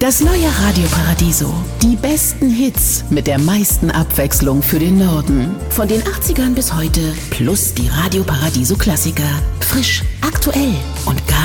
Das neue Radio Paradiso. Die besten Hits mit der meisten Abwechslung für den Norden. Von den 80ern bis heute plus die Radio Paradiso Klassiker. Frisch, aktuell und gar